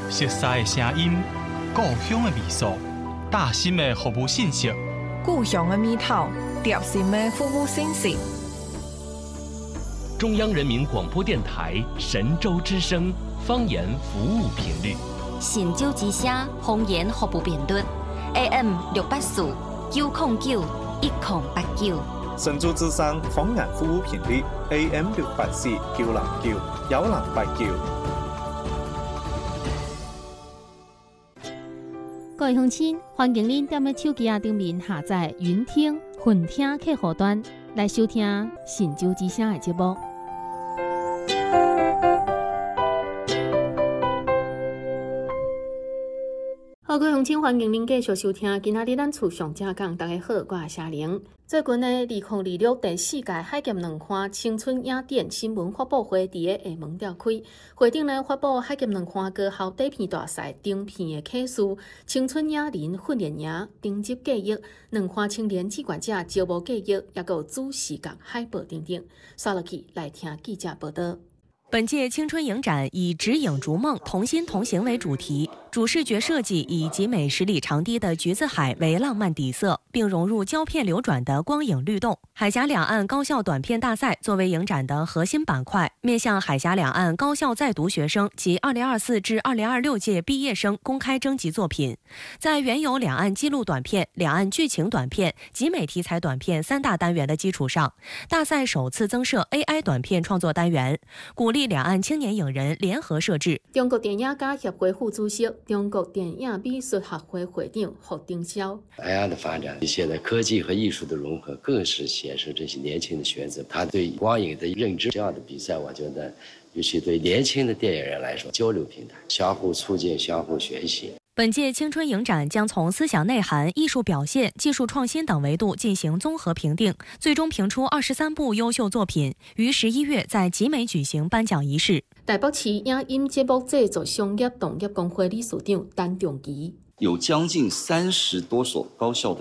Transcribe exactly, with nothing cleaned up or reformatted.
熟悉的声音，故乡的味素，大心的服务信息， 故乡的味道，贴心的服务信息。 中央人民广播电台神州之声方言服务频率， 神州之声方言服务频率 A M 六八四九零九一零八九。 神州之声方言服务频率 A M 六八四九零九一零八九。 各位乡亲，欢迎您踮咧手机啊顶面下载云听、混听客户端来收听神州之声的节目。好，各位乡亲，欢迎您继续收听今仔日咱厝上正讲。大家好，我是夏玲。最近呢，二零二六第四届海剑两岸青春影展新闻发布会伫个下门召开，会顶呢发布海剑两岸高校底片大赛顶片的启示、青春影人训练营征集计划、两岸青年志愿者招募计划，也有主视觉海报等等。刷落去来听记者报道。 本届青春影展以“指影逐梦，同心同行”为主题，主视觉设计以集美十里长堤的橘子海为浪漫底色，并融入胶片流转的光影律动。海峡两岸高校短片大赛作为影展的核心板块，面向海峡两岸高校在读学生及二零二四至二零二六届毕业生公开征集作品。在原有两岸纪录短片、两岸剧情短片、集美题材短片三大单元的基础上，大赛首次增设 A I 短片创作单元，鼓励两岸青年影人联合摄制。 中国电影家协会副主席、中国电影美术学会会长胡丁霄 A I 的发展，现在科技和艺术的融合，更是显示这些年轻的学子他对光影的认知。这样的比赛，我觉得尤其对年轻的电影人来说，交流平台，相互促进、相互学习。 本届青春影展将从思想内涵、艺术表现、技术创新等维度进行综合评定，最终评出二十三部优秀作品，于十一月在集美举行颁奖仪式。 台北市影音节目制作商业同业工会理事长陈仲基， 有将近三十多所高校的